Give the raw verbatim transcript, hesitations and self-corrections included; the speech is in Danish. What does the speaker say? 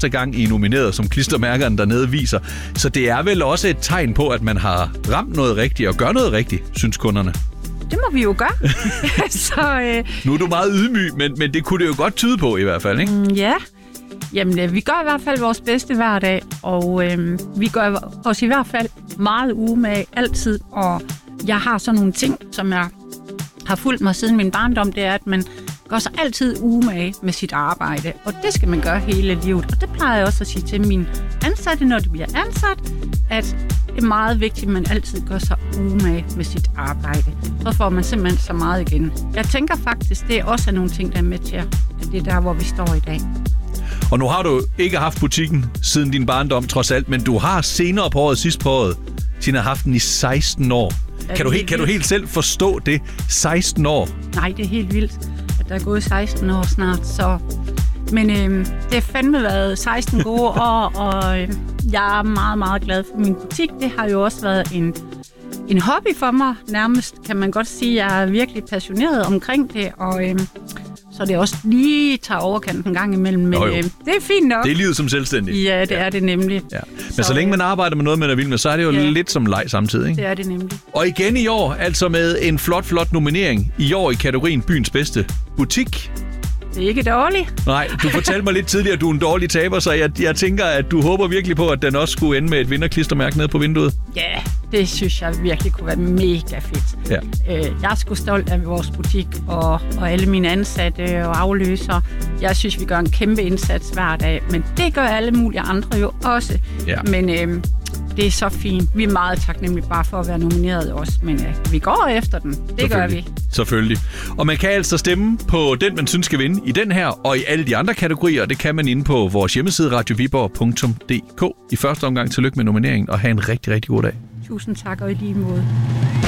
første gang, I er nomineret, som klistermærkerne dernede viser. Så det er vel også et tegn på, at man har ramt noget rigtigt og gør noget rigtigt, synes kunderne. Det må vi jo gøre. så, øh... Nu er du meget ydmyg, men, men det kunne det jo godt tyde på i hvert fald, ikke? Mm, ja. Jamen, øh, vi gør i hvert fald vores bedste hver dag, og øh, vi gør os i hvert fald meget umage altid. Og jeg har sådan nogle ting, som jeg har fulgt mig siden min barndom, det er, at man gør sig altid umage med sit arbejde, og det skal man gøre hele livet. Og det plejer jeg også at sige til mine ansatte, når de bliver ansat, at det er meget vigtigt, at man altid gør sig umage med sit arbejde. Så får man simpelthen så meget igen. Jeg tænker faktisk, det er også nogle ting, der er med til, at det er der, hvor vi står i dag. Og nu har du ikke haft butikken siden din barndom, trods alt, men du har senere på året, sidst på året, Tina, haft den i seksten år. Kan du, helt, kan du helt selv forstå det? seksten år? Nej, det er helt vildt, at der er gået seksten år snart, så... Men øh, det har fandme været seksten gode år, og øh, jeg er meget, meget glad for min butik. Det har jo også været en, en hobby for mig, nærmest kan man godt sige. Jeg er virkelig passioneret omkring det, og øh, så det også lige tager overkanten en gang imellem. Men øh, det er fint nok. Det er livet som selvstændig. Ja, det ja. er det nemlig. Ja. Men så, så længe man arbejder med noget, man er vild med, så er det jo ja. lidt som leg samtidig, ikke? Det er det nemlig. Og igen i år, altså med en flot, flot nominering. I år i kategorien Byens Bedste Butik. Det er ikke dårligt. Nej, du fortalte mig lidt tidligere, at du er en dårlig taber, så jeg, jeg tænker, at du håber virkelig på, at den også skulle ende med et vinderklistermærke nede på vinduet. Ja, det synes jeg virkelig kunne være mega fedt. Ja. Øh, jeg er sgu stolt af vores butik og, og alle mine ansatte og afløser. Jeg synes, vi gør en kæmpe indsats hver dag, men det gør alle mulige andre jo også. Ja. Men øh, det er så fint. Vi er meget taknemmelige bare for at være nomineret også, men øh, vi går efter den. Det gør vi. Selvfølgelig. Og man kan altså stemme på den, man synes skal vinde i den her, og i alle de andre kategorier. Det kan man inde på vores hjemmeside radio viborg punktum d k. I første omgang tillykke med nomineringen, og have en rigtig, rigtig god dag. Tusind tak, og i lige måde.